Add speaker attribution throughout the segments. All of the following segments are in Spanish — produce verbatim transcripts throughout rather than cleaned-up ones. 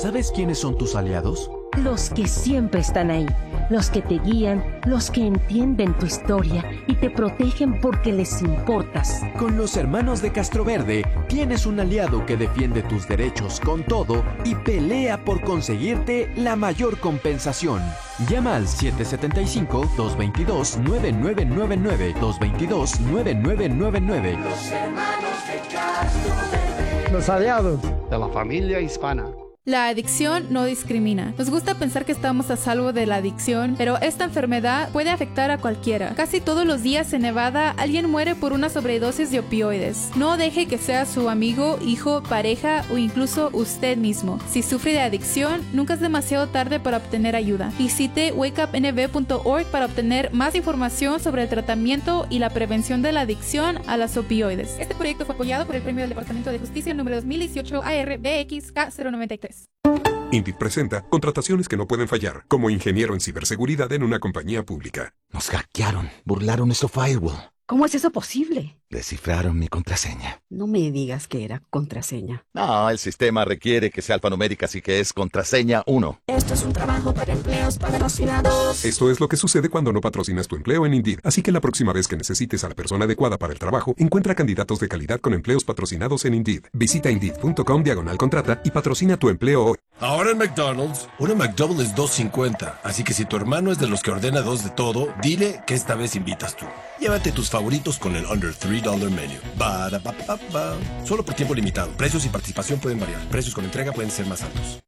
Speaker 1: ¿Sabes quiénes son tus aliados?
Speaker 2: Los que siempre están ahí, los que te guían, los que entienden tu historia y te protegen porque les importas.
Speaker 1: Con los hermanos de Castroverde tienes un aliado que defiende tus derechos con todo y pelea por conseguirte la mayor compensación. Llama al siete siete cinco, dos dos dos, nueve nueve nueve nueve, dos dos dos, nueve nueve nueve nueve.
Speaker 3: Los hermanos de Castroverde.
Speaker 4: Los aliados de la familia hispana.
Speaker 5: La adicción no discrimina. Nos gusta pensar que estamos a salvo de la adicción, pero esta enfermedad puede afectar a cualquiera. Casi todos los días en Nevada alguien muere por una sobredosis de opioides. No deje que sea su amigo, hijo, pareja o incluso usted mismo. Si sufre de adicción, nunca es demasiado tarde para obtener ayuda. Visite wake up n v punto org para obtener más información sobre el tratamiento y la prevención de la adicción a las opioides. Este proyecto fue apoyado por el Premio del Departamento de Justicia número dos mil dieciocho A R B X K cero noventa y tres.
Speaker 6: Indeed presenta contrataciones que no pueden fallar, como ingeniero en ciberseguridad en una compañía pública.
Speaker 7: Nos hackearon, burlaron nuestro firewall.
Speaker 8: ¿Cómo es eso posible?
Speaker 7: Descifraron mi contraseña.
Speaker 8: No me digas que era contraseña.
Speaker 7: No, el sistema requiere que sea alfanumérica, así que es contraseña uno.
Speaker 3: Esto es un trabajo para empleos patrocinados.
Speaker 6: Esto es lo que sucede cuando no patrocinas tu empleo en Indeed. Así que la próxima vez que necesites a la persona adecuada para el trabajo, encuentra candidatos de calidad con empleos patrocinados en Indeed. Visita Indeed punto com diagonal contrata y patrocina tu empleo hoy.
Speaker 9: Ahora en McDonald's, una McDouble es dos cincuenta. Así que si tu hermano es de los que ordena dos de todo, dile que esta vez invitas tú. Llévate tus favoritos con el Under tres dólares Menu. Ba, da, ba, ba, ba. Solo por tiempo limitado. Precios y participación pueden variar. Precios con entrega pueden ser más altos.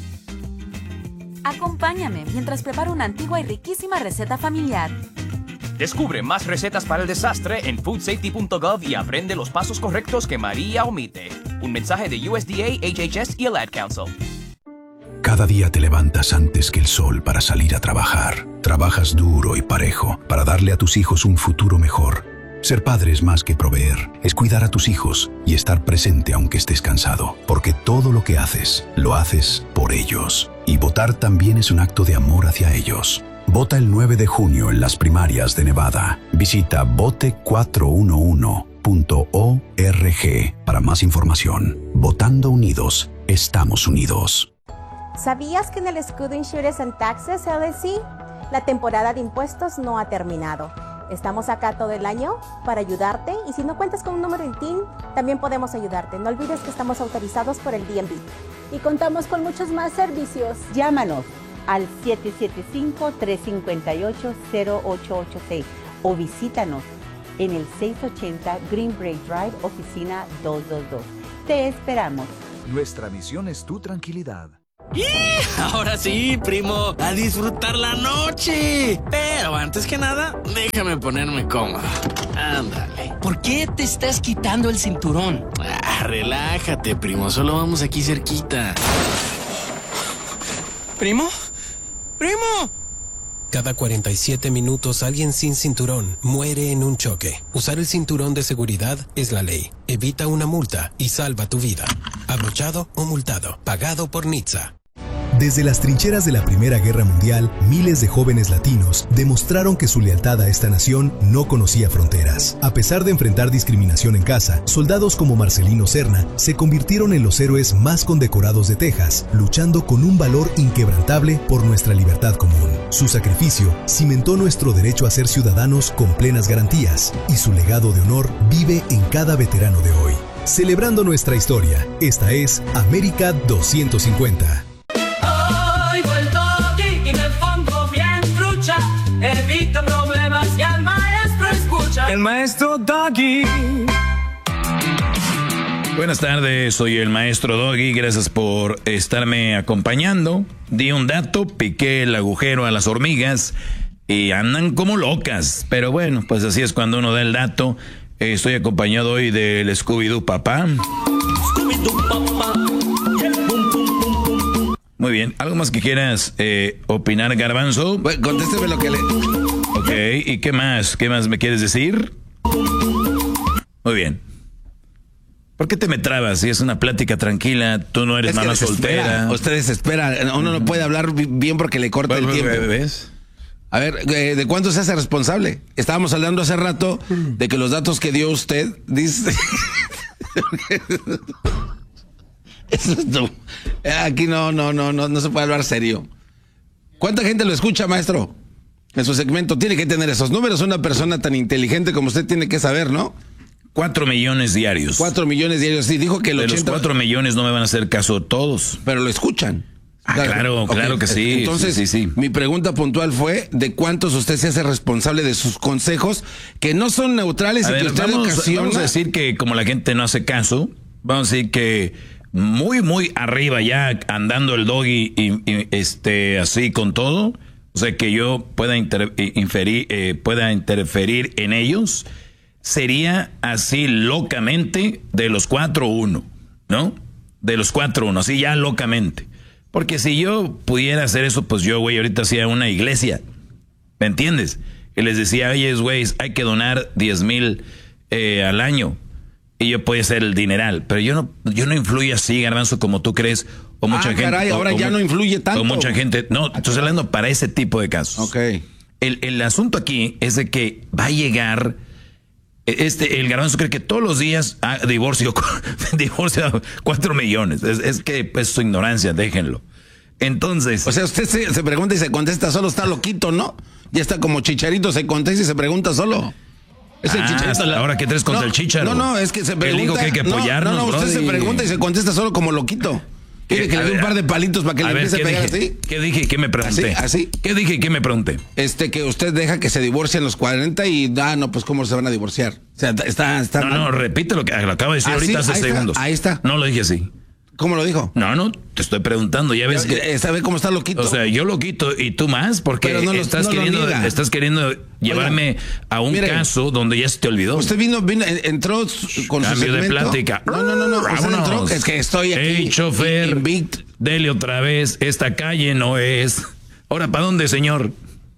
Speaker 10: Acompáñame mientras preparo una antigua y riquísima receta familiar.
Speaker 11: Descubre más recetas para el desastre en food safety punto gov y aprende los pasos correctos que María omite. Un mensaje de U S D A, H H S y el Ad Council.
Speaker 12: Cada día te levantas antes que el sol para salir a trabajar. Trabajas duro y parejo para darle a tus hijos un futuro mejor. Ser padre es más que proveer, es cuidar a tus hijos y estar presente aunque estés cansado, porque todo lo que haces, lo haces por ellos. Y votar también es un acto de amor hacia ellos. Vota el nueve de junio en las primarias de Nevada. Visita vote cuatro uno uno punto org para más información. Votando unidos, estamos unidos.
Speaker 13: ¿Sabías que en el Escudo Insurance and Taxes L L C la temporada de impuestos no ha terminado? Estamos acá todo el año para ayudarte y si no cuentas con un número en T I N, también podemos ayudarte. No olvides que estamos autorizados por el D M V.
Speaker 14: Y contamos con muchos más servicios.
Speaker 15: Llámanos al siete siete cinco, tres cinco ocho, cero ocho ocho seis o visítanos en el seiscientos ochenta Green Break Drive, oficina doscientos veintidós. Te esperamos.
Speaker 16: Nuestra misión es tu tranquilidad.
Speaker 17: ¡Y! Ahora sí, primo, a disfrutar la noche. Pero antes que nada, déjame ponerme cómodo. Ándale.
Speaker 18: ¿Por qué te estás quitando el cinturón?
Speaker 17: Ah, relájate, primo, solo vamos aquí cerquita. ¿Primo? ¡Primo!
Speaker 19: Cada cuarenta y siete minutos alguien sin cinturón muere en un choque. Usar el cinturón de seguridad es la ley. Evita una multa y salva tu vida. Abrochado o multado. Pagado por N H T S A.
Speaker 20: Desde las trincheras de la Primera Guerra Mundial, miles de jóvenes latinos demostraron que su lealtad a esta nación no conocía fronteras. A pesar de enfrentar discriminación en casa, soldados como Marcelino Serna se convirtieron en los héroes más condecorados de Texas, luchando con un valor inquebrantable por nuestra libertad común. Su sacrificio cimentó nuestro derecho a ser ciudadanos con plenas garantías, y su legado de honor vive en cada veterano de hoy. Celebrando nuestra historia, esta es América doscientos cincuenta.
Speaker 3: Evita problemas y al maestro escucha.
Speaker 21: El maestro Doggy. Buenas tardes, soy el maestro Doggy. Gracias por estarme acompañando. Di un dato, piqué el agujero a las hormigas y andan como locas. Pero bueno, pues así es cuando uno da el dato. Eh, estoy acompañado hoy del Scooby-Doo papá. Scooby-Doo papá. Muy bien, ¿algo más que quieras eh, opinar, Garbanzo?
Speaker 22: Bueno, contésteme lo que le...
Speaker 21: Ok, ¿y qué más? ¿Qué más me quieres decir? Muy bien. ¿Por qué te me trabas? Si es una plática tranquila, tú no eres mamá soltera.
Speaker 22: Ustedes esperan, uno no puede hablar bien porque le corta el tiempo.
Speaker 21: ¿Ves?
Speaker 22: A ver, ¿de cuánto se hace responsable? Estábamos hablando hace rato de que los datos que dio usted, dice... Eso es tu... Aquí no, no, no, no, no se puede hablar serio. ¿Cuánta gente lo escucha, maestro? En su segmento tiene que tener esos números. Una persona tan inteligente como usted tiene que saber, ¿no?
Speaker 21: Cuatro millones diarios.
Speaker 22: Cuatro millones diarios. Sí, dijo que el
Speaker 21: de
Speaker 22: ochenta...
Speaker 21: los cuatro millones no me van a hacer caso todos.
Speaker 22: Pero lo escuchan.
Speaker 21: Ah, claro, okay. claro que sí.
Speaker 22: Entonces,
Speaker 21: sí, sí, sí.
Speaker 22: mi pregunta puntual fue de cuántos usted se hace responsable de sus consejos que no son neutrales
Speaker 21: a
Speaker 22: y
Speaker 21: ver,
Speaker 22: que usted
Speaker 21: vamos,
Speaker 22: ocasiona...
Speaker 21: vamos a decir que como la gente no hace caso, vamos a decir que muy, muy arriba ya andando el doggy y, y este así con todo, o sea que yo pueda inter, inferir, eh, pueda interferir en ellos, sería así locamente de los cuatro uno, ¿no? De los cuatro uno, así ya locamente. Porque si yo pudiera hacer eso, pues yo, güey, ahorita hacía una iglesia, ¿me entiendes? Y les decía, oye, güey, hay que donar diez mil eh, al año. Y yo podía hacer el dineral. Pero yo no, yo no influyo así, Garbanzo, como tú crees. O mucha
Speaker 22: ah, gente.
Speaker 21: Caray,
Speaker 22: ahora
Speaker 21: o,
Speaker 22: ya
Speaker 21: o,
Speaker 22: no influye tanto.
Speaker 21: O mucha gente. No, estoy hablando para ese tipo de casos.
Speaker 22: Ok.
Speaker 21: El, el asunto aquí es de que va a llegar. Este, el Garbanzo cree que todos los días ah, divorcio, divorcio cuatro millones. Es, es que pues su ignorancia, déjenlo. Entonces.
Speaker 22: O sea, usted se, se pregunta y se contesta solo, está loquito, ¿no? Ya está como Chicharito, se contesta y se pregunta solo.
Speaker 21: Es el ah, Chicharito. La... Ahora que tres contra
Speaker 22: no,
Speaker 21: el Chicharo.
Speaker 22: No, no, es que se pregunta.
Speaker 21: Él dijo que hay que apoyarnos.
Speaker 22: No, no, no usted
Speaker 21: bro,
Speaker 22: se pregunta y se contesta solo como loquito. ¿Quiere que le dé un par de palitos para que le empiece a pegar así?
Speaker 21: ¿Qué dije y qué me pregunté?
Speaker 22: ¿Así? ¿Así?
Speaker 21: ¿Qué dije y qué me pregunté?
Speaker 22: Este, que usted deja que se divorcien los cuarenta y, ah, no, pues ¿cómo se van a divorciar? O sea, está, está
Speaker 21: No,
Speaker 22: mal.
Speaker 21: no, repite lo que lo acabo de decir
Speaker 22: ¿Así?
Speaker 21: ahorita hace
Speaker 22: ahí
Speaker 21: segundos.
Speaker 22: Está, ahí está.
Speaker 21: No lo dije así.
Speaker 22: ¿Cómo lo dijo?
Speaker 21: No, no, te estoy preguntando, ya ves que...
Speaker 22: ¿Sabe cómo está loquito?
Speaker 21: O sea, yo loquito y tú más, porque
Speaker 22: Pero no lo,
Speaker 21: estás,
Speaker 22: no
Speaker 21: queriendo,
Speaker 22: lo
Speaker 21: estás queriendo llevarme Oiga, a un mire, caso donde ya se te olvidó.
Speaker 22: Usted vino, vino entró con
Speaker 21: Cambio
Speaker 22: su segmento.
Speaker 21: de plática.
Speaker 22: No, no, no, no. Usted entró, es que estoy aquí.
Speaker 21: Hey, chofer,
Speaker 22: invicto.
Speaker 21: Dele otra vez, esta calle no es... Ahora, ¿para dónde, señor?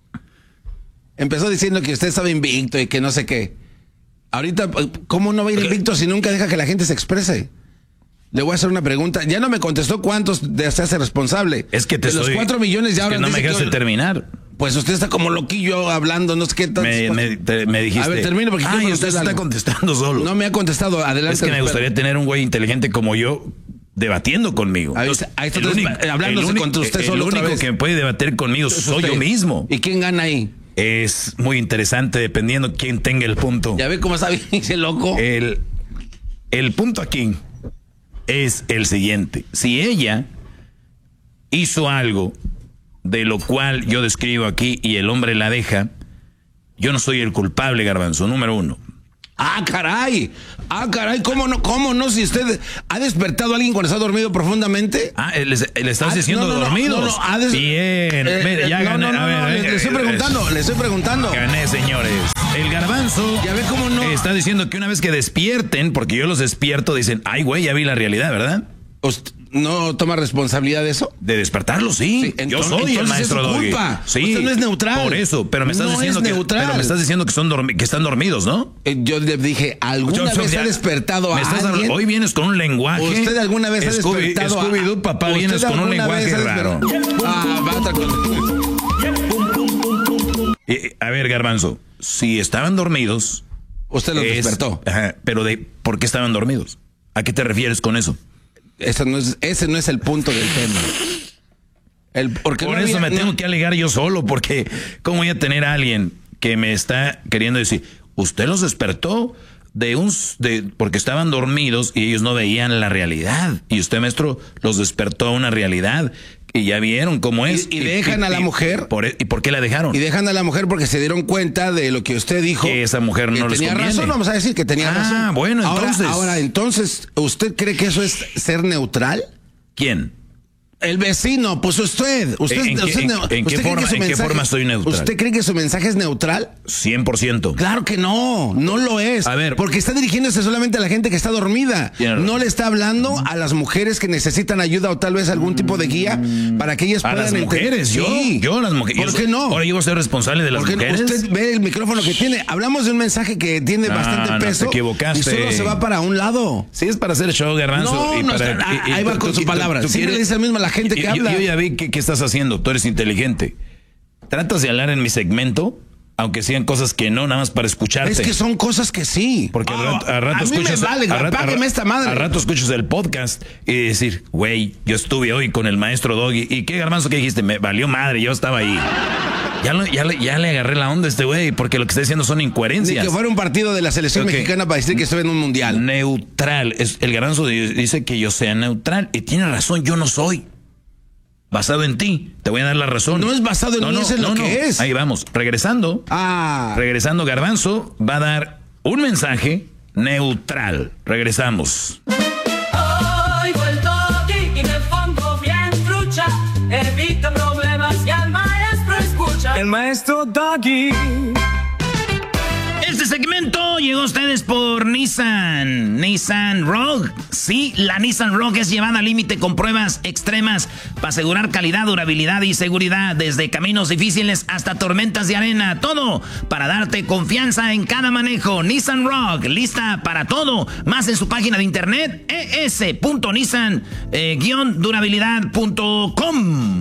Speaker 22: Empezó diciendo que usted estaba invicto y que no sé qué. Ahorita, ¿cómo no va a ir invicto si nunca deja que la gente se exprese? Le voy a hacer una pregunta. Ya no me contestó cuántos de se hace responsable.
Speaker 21: Es que te
Speaker 22: de
Speaker 21: soy,
Speaker 22: los cuatro millones ya
Speaker 21: es
Speaker 22: ahora
Speaker 21: que no me dejaste
Speaker 22: que...
Speaker 21: terminar.
Speaker 22: Pues usted está como loquillo hablando, no sé qué tal.
Speaker 21: Me, me, te, me dijiste.
Speaker 22: A ver, termino porque
Speaker 21: ah, usted se está contestando solo.
Speaker 22: No me ha contestado. Adelante.
Speaker 21: Es que me gustaría espero. tener un güey inteligente como yo debatiendo conmigo.
Speaker 22: Ahí está, ahí está el único, hablándose contra usted
Speaker 21: el
Speaker 22: solo.
Speaker 21: El único
Speaker 22: otra vez.
Speaker 21: que puede debatir conmigo es soy usted. yo mismo.
Speaker 22: ¿Y quién gana ahí?
Speaker 21: Es muy interesante dependiendo quién tenga el punto.
Speaker 22: Ya ve cómo está bien ese loco.
Speaker 21: El, el punto aquí es el siguiente. Si ella hizo algo de lo cual yo describo aquí y el hombre la deja, yo no soy el culpable, Garbanzo, número uno.
Speaker 22: Ah, caray. Ah, caray, ¿cómo no? ¿Cómo no? Si usted ha despertado a alguien cuando está dormido profundamente.
Speaker 21: Ah, le, le estás ah, diciendo no, no, dormidos. No, no, ha des... Bien. Eh, Mire, ya
Speaker 22: no,
Speaker 21: gané.
Speaker 22: No, no,
Speaker 21: a ver,
Speaker 22: no,
Speaker 21: eh,
Speaker 22: le, le estoy preguntando, eh, le estoy preguntando.
Speaker 21: Gané, señores. El Garbanzo
Speaker 22: ya ve cómo no
Speaker 21: está diciendo que una vez que despierten, porque yo los despierto, dicen, ay, güey, ya vi la realidad, ¿verdad?
Speaker 22: Usted ¿no toma responsabilidad de eso?
Speaker 21: De despertarlo, sí. sí entonces, yo soy el maestro Doggy. Sí.
Speaker 22: Usted no es neutral.
Speaker 21: Por eso, pero me estás
Speaker 22: no
Speaker 21: diciendo
Speaker 22: es
Speaker 21: que
Speaker 22: neutral.
Speaker 21: pero me estás diciendo que son dormi que están dormidos, ¿no?
Speaker 22: Eh, yo le dije, ¿alguna yo, vez ya, ha despertado a
Speaker 21: estás,
Speaker 22: alguien?
Speaker 21: Hoy vienes con un lenguaje.
Speaker 22: ¿Usted alguna vez ha
Speaker 21: Scooby,
Speaker 22: despertado
Speaker 21: Scooby a Scooby-Doo, papá, vienes con un lenguaje raro.
Speaker 22: Ah, va otra cosa.
Speaker 21: Eh, a ver, Garbanzo, si estaban dormidos,
Speaker 22: usted los es, despertó.
Speaker 21: Ajá, pero de ¿por qué estaban dormidos? ¿A qué te refieres con eso?
Speaker 22: Eso no es, ese no es el punto del tema. El, porque
Speaker 21: Por
Speaker 22: no
Speaker 21: eso
Speaker 22: había,
Speaker 21: me
Speaker 22: no...
Speaker 21: tengo que alegar yo solo, porque ¿cómo voy a tener a alguien que me está queriendo decir, usted los despertó de un de porque estaban dormidos y ellos no veían la realidad? Y usted, maestro, los despertó a una realidad. Y ya vieron cómo es.
Speaker 22: Y, y dejan y, a la
Speaker 21: y,
Speaker 22: mujer.
Speaker 21: Por, ¿Y por qué la dejaron?
Speaker 22: Y dejan a la mujer porque se dieron cuenta de lo que usted dijo.
Speaker 21: Que esa mujer no les
Speaker 22: tenía
Speaker 21: conviene.
Speaker 22: razón, vamos a decir que tenía
Speaker 21: ah,
Speaker 22: razón.
Speaker 21: Ah, bueno,
Speaker 22: ahora,
Speaker 21: entonces.
Speaker 22: Ahora, entonces, ¿usted cree que eso es ser neutral?
Speaker 21: ¿Quién?
Speaker 22: El vecino, pues usted. usted
Speaker 21: ¿En,
Speaker 22: usted,
Speaker 21: en,
Speaker 22: usted
Speaker 21: en, qué, forma,
Speaker 22: que
Speaker 21: ¿en qué forma estoy neutral?
Speaker 22: ¿Usted cree que su mensaje es neutral?
Speaker 21: cien por ciento.
Speaker 22: Claro que no, no lo es.
Speaker 21: A ver.
Speaker 22: Porque está dirigiéndose solamente a la gente que está dormida. No le está hablando a las mujeres que necesitan ayuda o tal vez algún tipo de guía para que ellas
Speaker 21: ¿A
Speaker 22: puedan...
Speaker 21: las mujeres? ¿Yo?
Speaker 22: Sí.
Speaker 21: Yo las mujeres.
Speaker 22: ¿Por qué no?
Speaker 21: Ahora yo voy a ser responsable de las
Speaker 22: Porque
Speaker 21: mujeres.
Speaker 22: Usted ve el micrófono que tiene. Hablamos de un mensaje que tiene
Speaker 21: no,
Speaker 22: bastante
Speaker 21: no,
Speaker 22: peso.
Speaker 21: Te equivocaste.
Speaker 22: Y solo se va para un lado.
Speaker 21: Sí, es para hacer show, Garbanzo.
Speaker 22: No,
Speaker 21: y
Speaker 22: no,
Speaker 21: para,
Speaker 22: está,
Speaker 21: y, y,
Speaker 22: ahí va
Speaker 21: tú,
Speaker 22: con
Speaker 21: tú,
Speaker 22: su palabra.
Speaker 21: Tú, tú
Speaker 22: Siempre
Speaker 21: quieres,
Speaker 22: dice mismo la gente que
Speaker 21: yo,
Speaker 22: habla.
Speaker 21: Yo ya vi qué estás haciendo. Tú eres inteligente. Tratas de hablar en mi segmento Aunque sean cosas que no, nada más para escucharte.
Speaker 22: Es que son cosas que sí.
Speaker 21: Porque
Speaker 22: oh,
Speaker 21: a rato, a rato
Speaker 22: a mí
Speaker 21: escuchas.
Speaker 22: me vale,
Speaker 21: a rato,
Speaker 22: págueme esta madre.
Speaker 21: A rato escuchas el podcast y decir, güey, yo estuve hoy con el maestro Doggy. ¿Y qué, Garbanzo, que dijiste? Me valió madre, yo estaba ahí. Ya, lo, ya, le, ya le agarré la onda a este güey, porque lo que está diciendo son incoherencias.
Speaker 22: Ni que fuera un partido de la selección okay. mexicana para decir que estoy en un mundial.
Speaker 21: Neutral. Es, el Garbanzo dice que yo sea neutral. Y tiene razón, yo no soy. Basado en ti, te voy a dar la razón.
Speaker 22: No es basado en
Speaker 21: no,
Speaker 22: mí,
Speaker 21: no,
Speaker 22: eso es
Speaker 21: no,
Speaker 22: lo
Speaker 21: no.
Speaker 22: que es.
Speaker 21: Ahí vamos. Regresando.
Speaker 22: Ah.
Speaker 21: Regresando, Garbanzo va a dar un mensaje neutral. Regresamos.
Speaker 3: Oigo el Doggy y me pongo bien trucha. Evita problemas y al maestro escucha.
Speaker 11: El maestro Doggy.
Speaker 21: Este segmento llegó a ustedes por Nissan. Nissan Rogue. Sí, la Nissan Rogue es llevada al límite con pruebas extremas para asegurar calidad, durabilidad y seguridad. Desde caminos difíciles hasta tormentas de arena. Todo para darte confianza en cada manejo. Nissan Rogue, lista para todo. Más en su página de internet, e s punto nissan durabilidad punto com.